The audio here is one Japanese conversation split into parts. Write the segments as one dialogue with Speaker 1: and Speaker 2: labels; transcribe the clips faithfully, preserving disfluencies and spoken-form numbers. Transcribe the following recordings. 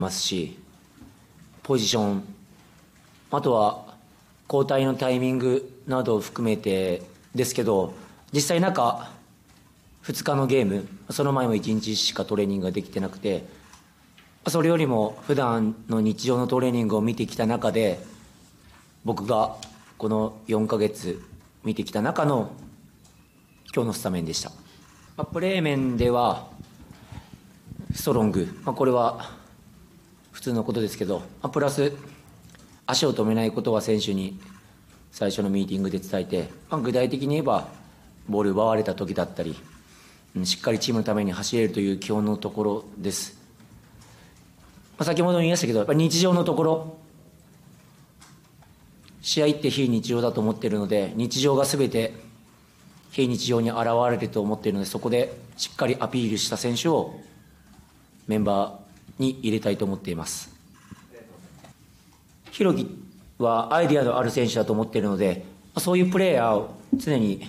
Speaker 1: ますし、ポジション、あとは交代のタイミングなどを含めてですけど、実際中ふつかのゲーム、その前もいちにちしかトレーニングができてなくて、それよりも普段の日常のトレーニングを見てきた中で、僕がこのよんかげつ見てきた中の今日のスタメンでした。プレー面ではストロング、これは普通のことですけど、プラス足を止めないことは選手に最初のミーティングで伝えて、具体的に言えばボール奪われた時だったり、しっかりチームのために走れるという基本のところです。先ほど言いましたけど、やっぱり日常のところ、試合って非日常だと思っているので、日常がすべて非日常に現れると思っているので、そこでしっかりアピールした選手をメンバーに入れたいと思っています。弘樹はアイデアのある選手だと思っているので、そういうプレーヤーを常に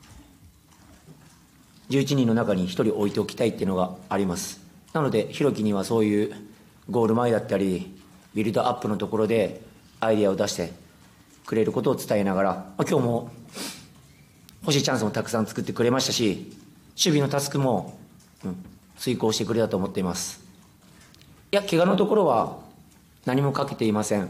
Speaker 1: じゅういちにんの中にひとり置いておきたいっていうのがあります。なので弘樹にはそういうゴール前だったりビルドアップのところでアイデアを出してくれることを伝えながら、今日も欲しいチャンスもたくさん作ってくれましたし、守備のタスクも、うん、遂行してくれたと思っています。いや、怪我のところは何もかけていません。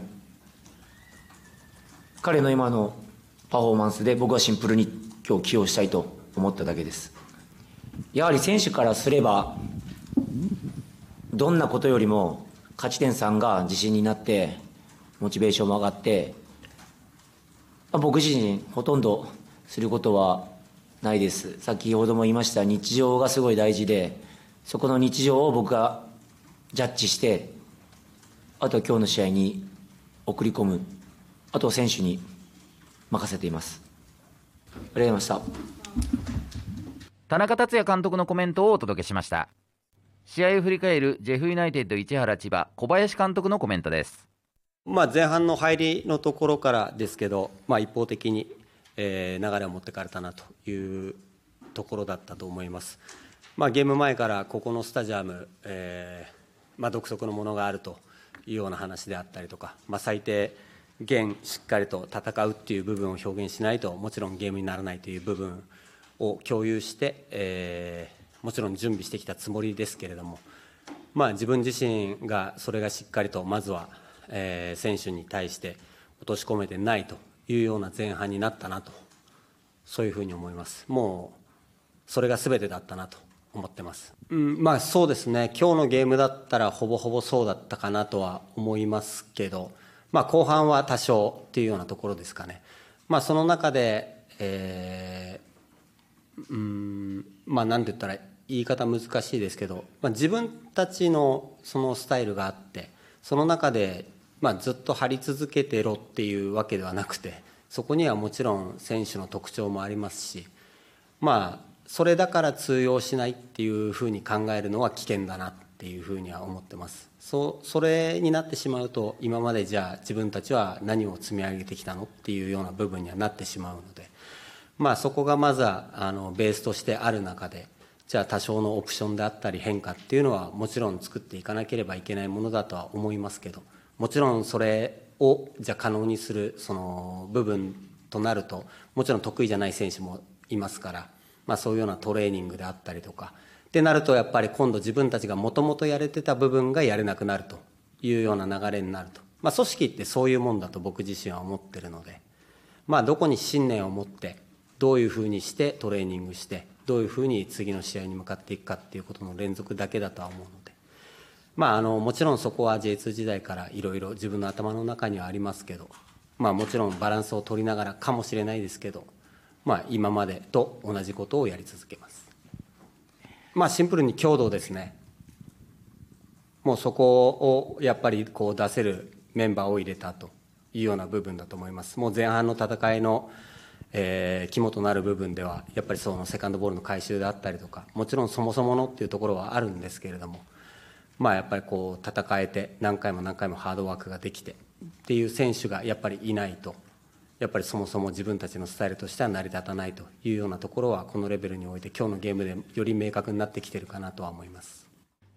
Speaker 1: 彼の今のパフォーマンスで僕はシンプルに今日起用したいと思っただけです。やはり選手からすれば、どんなことよりも勝ち点さんが自信になってモチベーションも上がって、僕自身ほとんどすることはないです。先ほども言いました日常がすごい大事で、そこの日常を僕がジャッジして、あとは今日の試合に送り込む、あとは選手に任せています。ありがとうございました。
Speaker 2: 田中達也監督のコメントをお届けしました。試合を振り返るジェフユナイテッド市原千葉小林監督のコメントです。
Speaker 3: まあ、前半の入りのところからですけど、まあ、一方的に、えー、流れを持ってかれたなというところだったと思います。まあ、ゲーム前からここのスタジアム、えーまあ、独特のものがあるというような話であったりとか、まあ、最低限しっかりと戦うっていう部分を表現しないともちろんゲームにならないという部分を共有して、えー、もちろん準備してきたつもりですけれども、まあ、自分自身がそれがしっかりとまずはえー、選手に対して落とし込めてないというような前半になったなと、そういうふうに思います。もうそれが全てだったなと思ってます。うん、まあそうですね、今日のゲームだったらほぼほぼそうだったかなとは思いますけど、まあ、後半は多少っていうようなところですかね。まあ、その中で、えー、うんまあ何て言ったら言い方難しいですけど、まあ、自分たちのそのスタイルがあって、その中でまあずっと張り続けてろっていうわけではなくて、そこにはもちろん選手の特徴もありますし、まあそれだから通用しないっていうふうに考えるのは危険だなっていうふうには思ってます。そうそれになってしまうと、今までじゃあ自分たちは何を積み上げてきたのっていうような部分にはなってしまうので、まあそこがまずはあのベースとしてある中で、じゃあ多少のオプションであったり変化っていうのはもちろん作っていかなければいけないものだとは思いますけど、もちろんそれをじゃあ可能にするその部分となると、もちろん得意じゃない選手もいますから、まあ、そういうようなトレーニングであったりとかってなると、やっぱり今度自分たちがもともとやれてた部分がやれなくなるというような流れになると、まあ、組織ってそういうもんだと僕自身は思ってるので、まあ、どこに信念を持ってどういうふうにしてトレーニングして、どういうふうに次の試合に向かっていくかっていうことの連続だけだとは思うので、まあ、あのもちろんそこは ジェイツー 時代からいろいろ自分の頭の中にはありますけど、まあ、もちろんバランスを取りながらかもしれないですけど、まあ、今までと同じことをやり続けます。まあ、シンプルに強度ですね。もうそこをやっぱりこう出せるメンバーを入れたというような部分だと思います。もう前半の戦いのえー、肝となる部分ではやっぱりそのセカンドボールの回収であったりとか、もちろんそもそものっていうところはあるんですけれども、まあやっぱりこう戦えて何回も何回もハードワークができてっていう選手がやっぱりいないと、やっぱりそもそも自分たちのスタイルとしては成り立たないというようなところは、このレベルにおいて今日のゲームでより明確になってきてるかなとは思います。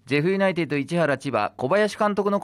Speaker 2: ジェフユナイテッド市原千葉小林監督の